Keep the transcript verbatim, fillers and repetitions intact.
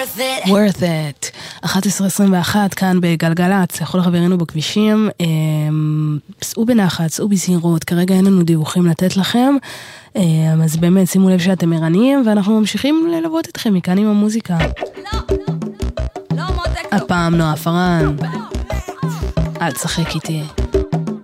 worth it. אחת עשרה עשרים ואחת כאן בגלגלץ, לכל חברינו בכבישים, סעו בנחת, סעו בזהירות, כרגע אין לנו דיווחים לתת לכם, אז באמת שימו לב שאתם ערניים, ואנחנו ממשיכים ללוות אתכם מכאן עם המוזיקה. הפעם נועה פרן, אל תשחק איתי.